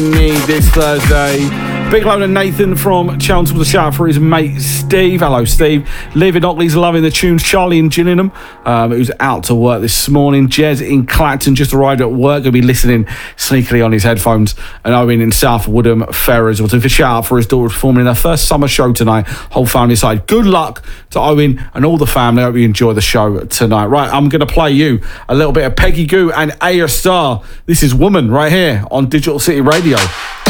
Me this Thursday. Big hello to Nathan from Chelmsford to shout for his mate Steve. Hello, Steve. Liv in Ockley's loving the tunes. Charlie in Gillingham, who's out to work this morning. Jez in Clacton just arrived at work. He'll be listening sneakily on his headphones. And Owen in South Woodham Ferrers. We'll do a shout out for his daughter performing in her first summer show tonight. Whole family side. Good luck to Owen and all the family. I hope you enjoy the show tonight. Right, I'm going to play you a little bit of Peggy Gou and Aya Star. This is Woman right here on Digital City Radio.